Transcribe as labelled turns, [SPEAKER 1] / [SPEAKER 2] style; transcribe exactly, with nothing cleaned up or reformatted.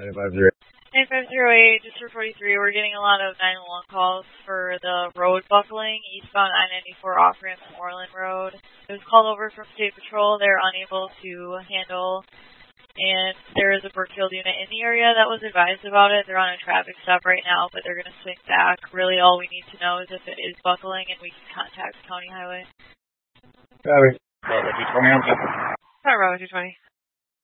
[SPEAKER 1] nine five zero eight.
[SPEAKER 2] nine five zero eight, just for forty-three, we're getting a lot of nine one one calls for the road buckling eastbound I ninety-four off-ramp to Moreland Road. It was called over from State Patrol. They're unable to handle, and there is a Brookfield unit in the area that was advised about it. They're on a traffic stop right now, but they're going to swing back. Really all we need to know is if it is buckling, and we can contact County Highway.
[SPEAKER 1] Copy. Bravo two twenty.
[SPEAKER 2] Bravo two twenty.